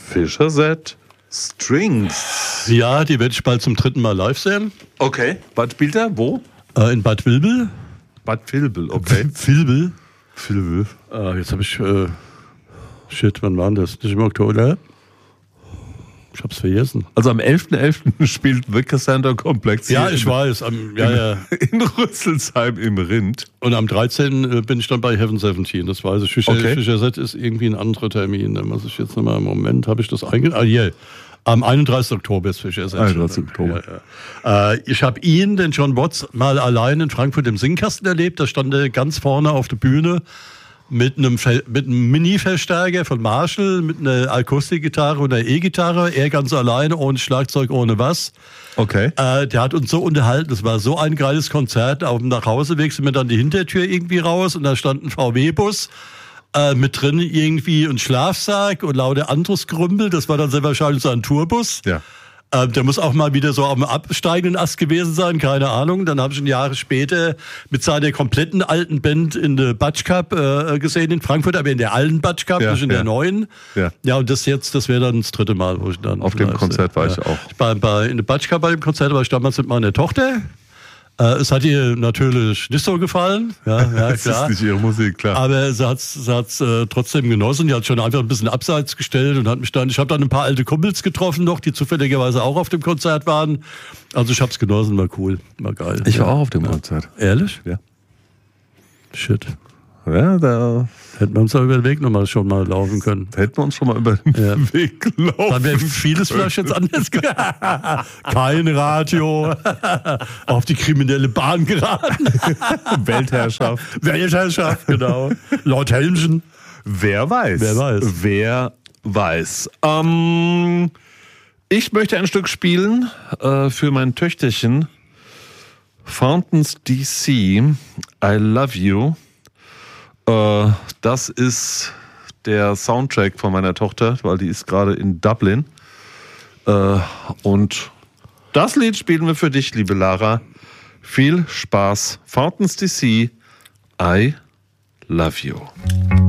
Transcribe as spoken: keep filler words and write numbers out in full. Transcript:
Fischer Set Strings. Ja, die werde ich bald zum dritten Mal live sehen. Okay. Was spielt er? Wo? Äh, in Bad Vilbel. Bad Vilbel, okay. Vilbel. Vilbel. Äh, jetzt habe ich... Äh, shit, wann war das? Nicht im Oktober? Ich hab's vergessen. Also am elften elften spielt The Cassandra Complex. Ja, ich weiß. Am, ja, ja. In Rüsselsheim im Rind. Und am dreizehnten bin ich dann bei Heaven siebzehn. Das weiß ich. Fischer, Okay. Fischer Set ist irgendwie ein anderer Termin. Da muss ich jetzt nochmal im Moment, habe ich das einge... Ah, hier. Am einunddreißigsten Oktober ist Fischer Set. einunddreißigsten Oktober. Ja, ja. Äh, ich habe ihn, den John Watts, mal allein in Frankfurt im Singkasten erlebt. Da stand er ganz vorne auf der Bühne mit einem, Fel- mit einem Mini-Verstärker von Marshall, mit einer Akustikgitarre und einer E-Gitarre. Er ganz alleine, ohne Schlagzeug, ohne was. Okay. Äh, der hat uns so unterhalten. Es war so ein geiles Konzert. Auf dem Nachhauseweg sind wir dann die Hintertür irgendwie raus und da stand ein V W-Bus. Äh, mit drin irgendwie ein Schlafsack und lauter anderes Grümpel. Das war dann sehr wahrscheinlich so ein Tourbus. Ja. Äh, der muss auch mal wieder so auf dem absteigenden Ast gewesen sein, keine Ahnung. Dann habe ich ihn Jahre später mit seiner kompletten alten Band in der Batsch Cup äh, gesehen in Frankfurt, aber in der alten Batsch Cup, Ja, nicht in ja. der neuen. Ja. Ja, und das jetzt, das wäre dann das dritte Mal, wo ich dann Auf dem live Konzert sehe. war ich Ja. auch. Ich war bei, in der Batsch Cup bei dem Konzert war ich damals mit meiner Tochter. Äh, es hat ihr natürlich nicht so gefallen. Ja, ja Das klar. ist nicht ihre Musik, klar. Aber sie hat's, sie hat's äh, trotzdem genossen. Die hat schon einfach ein bisschen abseits gestellt und hat mich dann. Ich habe dann ein paar alte Kumpels getroffen noch, die zufälligerweise auch auf dem Konzert waren. Also ich hab's genossen, war cool, war geil. Ich war ja. auch auf dem Konzert. Ehrlich? Ja. Shit. Ja, da Hätten wir uns da über den Weg nochmal schon mal laufen können. hätten wir uns schon mal über den Ja. Weg laufen. Dann wäre vieles vielleicht jetzt anders gegangen. Kein Radio. Auf die kriminelle Bahn geraten. Weltherrschaft. Weltherrschaft, genau. Lord Helmchen. Wer weiß. Wer weiß. Wer weiß. Ähm, ich möchte ein Stück spielen äh, für mein Töchterchen. Fountains D C, I Love You. Äh, das ist der Soundtrack von meiner Tochter, weil die ist gerade in Dublin. Äh, und das Lied spielen wir für dich, liebe Lara. Viel Spaß. Fountains D C, I Love You.